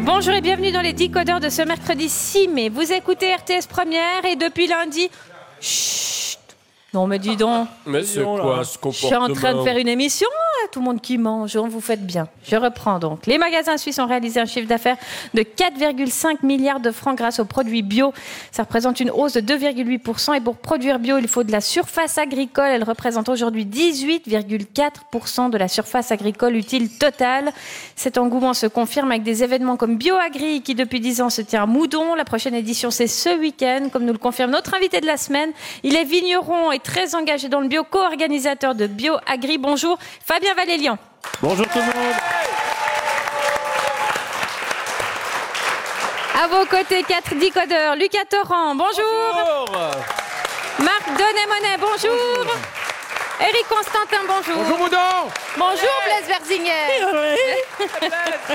Bonjour et bienvenue dans les Décodeurs de ce mercredi 6 mai. Vous écoutez RTS Première et depuis lundi... Chut. Non mais dis donc. Mais c'est quoi ce comportement ? Je suis en train de faire une émission, tout le monde qui mange, vous faites bien. Je reprends donc. Les magasins suisses ont réalisé un chiffre d'affaires de 4,5 milliards de francs grâce aux produits bio. Ça représente une hausse de 2,8%. Et pour produire bio, il faut de la surface agricole. Elle représente aujourd'hui 18,4% de la surface agricole utile totale. Cet engouement se confirme avec des événements comme BioAgri qui depuis 10 ans se tient à Moudon. La prochaine édition, c'est ce week-end, comme nous le confirme notre invité de la semaine. Il est vigneron et très engagé dans le bio, co-organisateur de BioAgri. Bonjour, Fabien Valélian. Bonjour tout le monde. À vos côtés, 4 décodeurs. Lucas Torrent, bonjour. Marc Donnet-Monet, bonjour. Éric Constantin, bonjour. Bonjour Moudon. Bonjour Blaise Verzinger.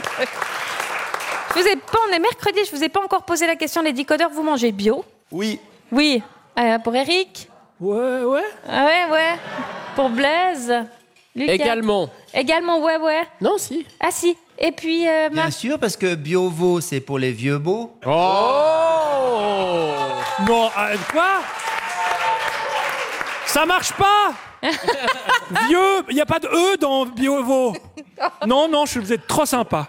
On est mercredi, je vous ai pas encore posé la question, les décodeurs, vous mangez bio ? Oui. Oui. Pour Éric ? Ouais. Ouais. Pour Blaise ? Lucas ? Également, ouais. Non, si. Ah si. Et puis, Bien Marc ? sûr, parce que Biovo, c'est pour les vieux beaux. Oh non, quoi ? Ça marche pas. Vieux, il n'y a pas de E dans Biovo. Non, vous êtes trop sympa.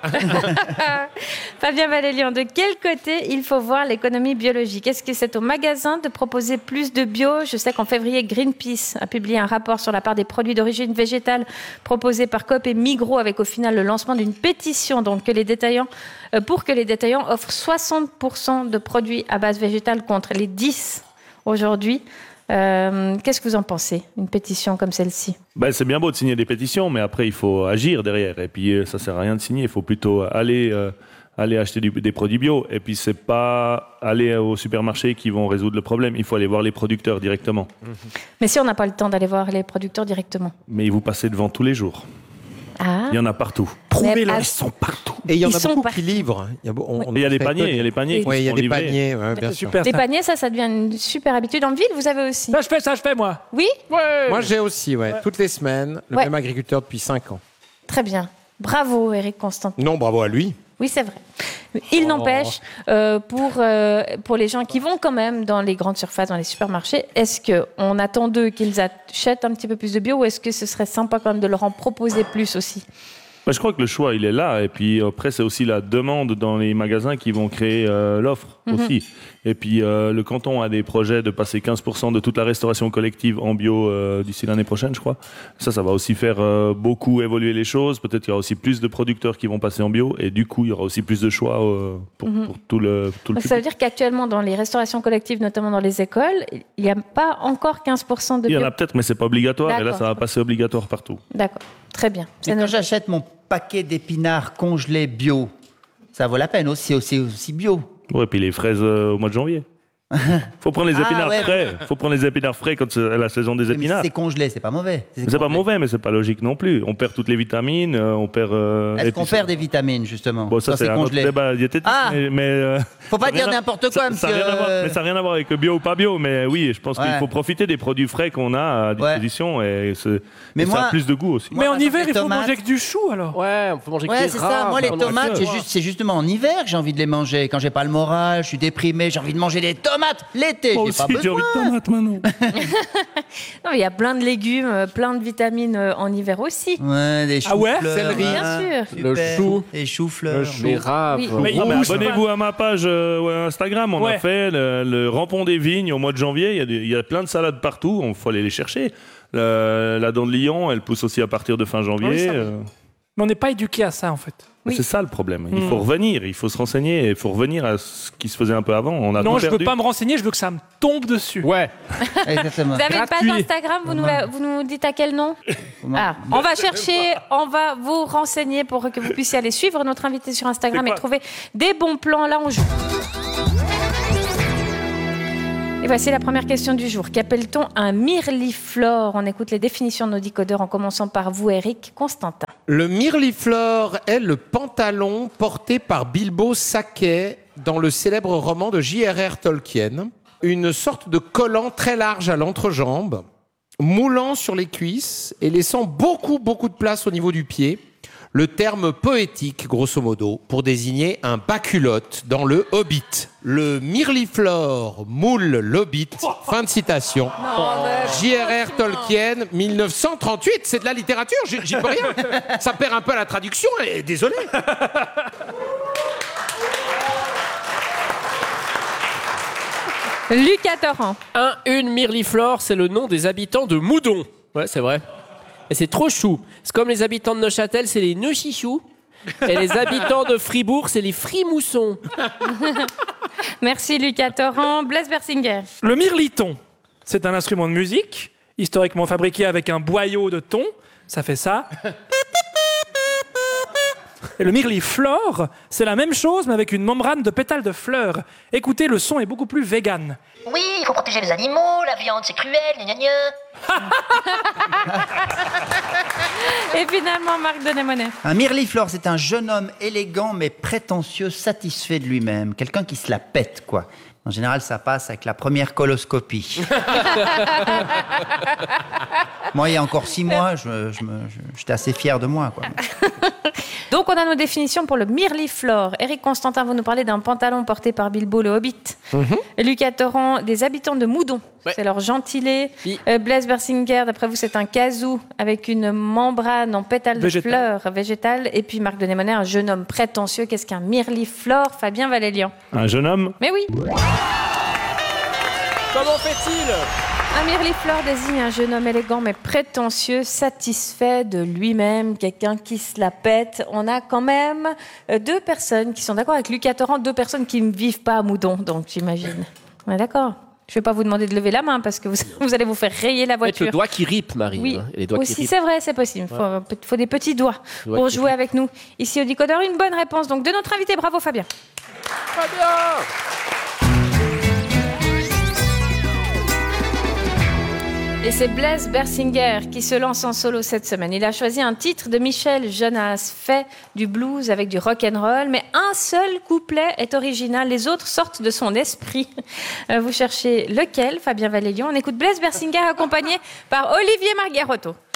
Fabien Valélian, de quel côté il faut voir l'économie biologique ? Est-ce que c'est au magasin de proposer plus de bio ? Je sais qu'en février, Greenpeace a publié un rapport sur la part des produits d'origine végétale proposés par Coop et Migros, avec au final le lancement d'une pétition donc, pour que les détaillants offrent 60% de produits à base végétale contre les 10% aujourd'hui. Qu'est-ce que vous en pensez, une pétition comme celle-ci ? C'est bien beau de signer des pétitions, mais après, il faut agir derrière. Et puis, ça ne sert à rien de signer. Il faut plutôt aller acheter des produits bio. Et puis, ce n'est pas aller au supermarché qui vont résoudre le problème. Il faut aller voir les producteurs directement. Mais si on n'a pas le temps d'aller voir les producteurs directement ? Mais vous passez devant tous les jours. Ah. Il y en a partout. Prouvez-le, ils sont partout. Et il y en Ils a sont beaucoup partout. qui livrent. Il y a des paniers. Il y a les paniers qui Oui, il y a sont des livrés. paniers, ouais, bien sûr. Super. Les paniers, ça devient une super habitude. En ville, vous avez aussi ? Ça, je fais, moi. Oui ? Moi, j'ai aussi, toutes les semaines, le même agriculteur depuis 5 ans. Très bien. Bravo, Éric Constantin. Non, bravo à lui. Oui, c'est vrai. Il n'empêche, pour les gens qui vont quand même dans les grandes surfaces, dans les supermarchés, est-ce qu'on attend d'eux qu'ils achètent un petit peu plus de bio ou est-ce que ce serait sympa quand même de leur en proposer plus aussi ? Je crois que le choix, il est là. Et puis après, c'est aussi la demande dans les magasins qui vont créer l'offre aussi. Et puis le canton a des projets de passer 15% de toute la restauration collective en bio d'ici l'année prochaine, je crois. Ça va aussi faire beaucoup évoluer les choses. Peut-être qu'il y aura aussi plus de producteurs qui vont passer en bio. Et du coup, il y aura aussi plus de choix pour tout le public. Ça veut dire qu'actuellement, dans les restaurations collectives, notamment dans les écoles, il n'y a pas encore 15% de bio. Il y en a peut-être, mais c'est pas obligatoire. D'accord. Et là, ça va passer obligatoire partout. D'accord. Très bien. Mais quand j'achète mon paquet d'épinards congelés bio, ça vaut la peine aussi bio. Ouais, et puis les fraises au mois de janvier. Faut prendre les épinards frais. Faut prendre les épinards frais quand c'est la saison des épinards. Mais si c'est congelé, c'est pas mauvais. C'est pas mauvais, mais c'est pas logique non plus. On perd toutes les vitamines, on perd. Est-ce qu'on perd des vitamines justement Bon, ça quand c'est un autre congelé? débat diététique. Mais faut pas dire n'importe quoi, monsieur. Mais ça n'a rien à voir avec le bio ou pas bio. Mais oui, je pense qu'il faut profiter des produits frais qu'on a à disposition et ça a plus de goût aussi. Mais en hiver, il faut manger que du chou alors. Ouais, on peut manger que des c'est ça. Moi, les tomates, c'est justement en hiver que j'ai envie de les manger. Quand j'ai pas le moral, je suis déprimé, j'ai envie de manger des tomates l'été. Moi aussi, j'ai envie de tomates maintenant. Non, il y a plein de légumes, plein de vitamines en hiver aussi. Ouais, des choux-fleurs. Céleri. Bien sûr. Le chou. Les choux-fleurs. Les raves. Oui. Abonnez-vous à ma page Instagram. On a fait le rampon des vignes au mois de janvier. Il y a plein de salades partout. Il faut aller les chercher. La dent de lion, elle pousse aussi à partir de fin janvier. Mais on n'est pas éduqué à ça en fait. Oui. C'est ça le problème. Il faut revenir, il faut se renseigner, il faut revenir à ce qui se faisait un peu avant. Non, je veux pas me renseigner, je veux que ça me tombe dessus. Ouais. Exactement. Vous avez une page Gratuit. Instagram, vous nous dites à quel nom ? On va chercher, on va vous renseigner pour que vous puissiez aller suivre notre invité sur Instagram et trouver des bons plans. Là, on joue. Et voici la première question du jour. Qu'appelle-t-on un myrliflore ? On écoute les définitions de nos décodeurs en commençant par vous, Éric Constantin. Le myrliflore est le pantalon porté par Bilbo Sackey dans le célèbre roman de J.R.R. Tolkien. Une sorte de collant très large à l'entrejambe, moulant sur les cuisses et laissant beaucoup de place au niveau du pied. le terme poétique, grosso modo, pour désigner un baculote dans le Hobbit. Le mirliflor moule l'Hobbit. Fin de citation. J.R.R. Tolkien, 1938. C'est de la littérature, j'y peux rien. Ça perd un peu à la traduction, et désolé. Lucas Torrent. Une mirliflore, c'est le nom des habitants de Moudon. Ouais, c'est vrai. Et c'est trop chou. C'est comme les habitants de Neuchâtel, c'est les Neuchichous. Et les habitants de Fribourg, c'est les Frimoussons. Merci Lucas Torrent. Blaise Bersinger. Le mirliton, c'est un instrument de musique, historiquement fabriqué avec un boyau de thon. Ça fait ça. Et le mirliflore, c'est la même chose, mais avec une membrane de pétales de fleurs. Écoutez, le son est beaucoup plus vegan. Oui, il faut protéger les animaux, la viande c'est cruel, gna gna gna. Et finalement, Marc Denemonet. Un mirliflore, c'est un jeune homme élégant mais prétentieux, satisfait de lui-même. Quelqu'un qui se la pète, quoi. En général, ça passe avec la première coloscopie. Moi, il y a encore 6 mois, j'étais assez fier de moi, quoi. Donc, on a nos définitions pour le mirliflore. Éric Constantin, vous nous parlez d'un pantalon porté par Bilbo le Hobbit. Et Lucas Torrent, des habitants de Moudon. Ouais. C'est leur gentilé. Oui. Blaise Bersinger, d'après vous, c'est un casou avec une membrane en pétales de fleurs végétales. Et puis Marc Denemonet, un jeune homme prétentieux. Qu'est-ce qu'un mirliflore? Fabien Valélian. Un jeune homme? Mais oui. Comment fait-il? Un mirliflore désigne un jeune homme élégant mais prétentieux, satisfait de lui-même, quelqu'un qui se la pète. On a quand même 2 personnes qui sont d'accord avec Lucas Torrent, 2 personnes qui ne vivent pas à Moudon, donc j'imagine. On est d'accord? Je ne vais pas vous demander de lever la main parce que vous allez vous faire rayer la voiture. Le doigt qui ripe, Marie. Oui, hein, les doigts aussi qui ripent. c'est vrai, c'est possible. Il faut des petits doigts pour jouer avec nous. Ici au Décodeur, une bonne réponse donc de notre invité. Bravo Fabien. Fabien. Et c'est Blaise Bersinger qui se lance en solo cette semaine. Il a choisi un titre de Michel Jonas, fait du blues avec du rock'n'roll, mais un seul couplet est original, les autres sortent de son esprit. Vous cherchez lequel, Fabien Valélian? On écoute Blaise Bersinger accompagné par Olivier Margarotto.